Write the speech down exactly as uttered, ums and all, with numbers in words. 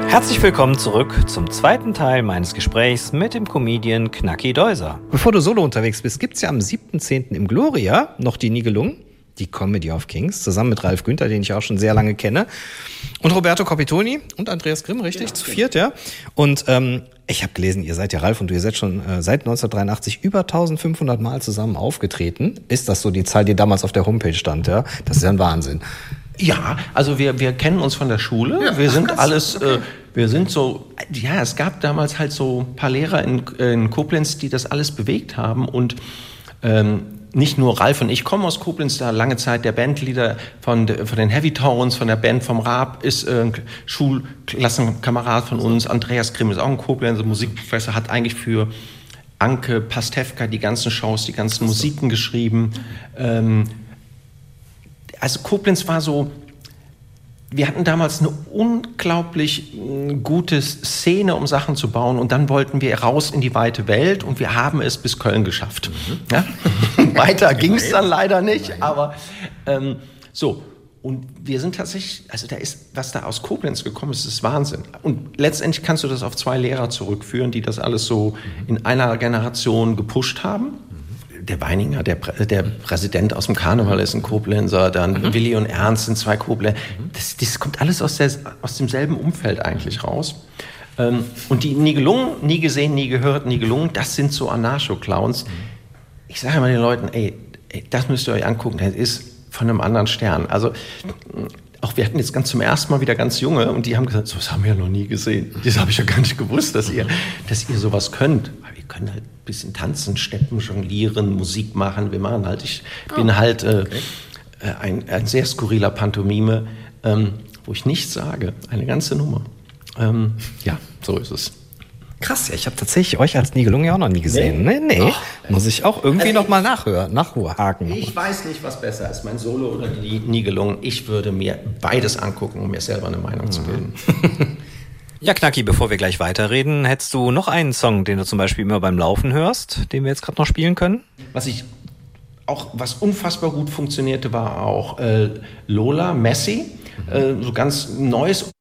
Herzlich willkommen zurück zum zweiten Teil meines Gesprächs mit dem Comedian Knacki Deuser. Bevor du solo unterwegs bist, gibt's ja am siebten zehnten im Gloria noch die Nibelungen, die Comedy of Kings, zusammen mit Ralf Günther, den ich auch schon sehr lange kenne, und Roberto Capitoni und Andreas Grimm, richtig? Genau, zu viert, ja. Und ähm, ich habe gelesen, ihr seid ja Ralf und du, ihr seid schon äh, seit neunzehnhundertdreiundachtzig über eintausendfünfhundert Mal zusammen aufgetreten. Ist das so die Zahl, die damals auf der Homepage stand, ja? Das ist ja ein Wahnsinn. Ja, also wir, wir kennen uns von der Schule. Ja, wir sind alles, okay. äh, wir sind so, ja, es gab damals halt so ein paar Lehrer in, in Koblenz, die das alles bewegt haben. Und ähm, nicht nur Ralf und ich kommen aus Koblenz, da lange Zeit der Bandleader von, de, von den Heavy Tones, von der Band vom Raab, ist äh, Schulklassenkamerad von uns. Andreas Grimm ist auch ein Koblenzer Musikprofessor, hat eigentlich für Anke Pastewka die ganzen Shows, die ganzen Musiken geschrieben. Ähm, Also Koblenz war so, wir hatten damals eine unglaublich gute Szene, um Sachen zu bauen, und dann wollten wir raus in die weite Welt und wir haben es bis Köln geschafft. Mhm. Ja? Weiter ging es dann leider nicht, aber ähm, so. Und wir sind tatsächlich, also da ist, was da aus Koblenz gekommen ist, ist Wahnsinn. Und letztendlich kannst du das auf zwei Lehrer zurückführen, die das alles so in einer Generation gepusht haben. Der Weininger, der, der Präsident aus dem Karneval ist ein Koblenzer, dann mhm. Willi und Ernst sind zwei Koblenzer. Das, das kommt alles aus, der, aus demselben Umfeld eigentlich raus. Ähm, und die nie gelungen, nie gesehen, nie gehört, nie gelungen, das sind so Anarcho-Clowns. Ich sage immer den Leuten, ey, ey, das müsst ihr euch angucken, das ist von einem anderen Stern. Also auch wir hatten jetzt ganz zum ersten Mal wieder ganz Junge und die haben gesagt, so was haben wir ja noch nie gesehen. Das habe ich ja gar nicht gewusst, dass ihr, dass ihr sowas könnt. Aber wir können halt ein bisschen tanzen, steppen, jonglieren, Musik machen. Wir machen halt, ich oh. bin halt äh, okay. ein, ein sehr skurriler Pantomime, ähm, wo ich nichts sage. Eine ganze Nummer. Ähm, ja, so ist es. Krass, ja, ich habe tatsächlich euch als Nibelungen ja auch noch nie gesehen. Nee, nee, nee. Oh. Muss ich auch irgendwie also nochmal nachhören, nachhaken. Ich weiß nicht, was besser ist, mein Solo oder die Nibelungen. Ich würde mir beides angucken, um mir selber eine Meinung mhm. zu bilden. Ja, Knacki, bevor wir gleich weiterreden, hättest du noch einen Song, den du zum Beispiel immer beim Laufen hörst, den wir jetzt gerade noch spielen können? Was ich auch, was unfassbar gut funktionierte, war auch äh, Lola Messi. Mhm. Äh, so ganz neues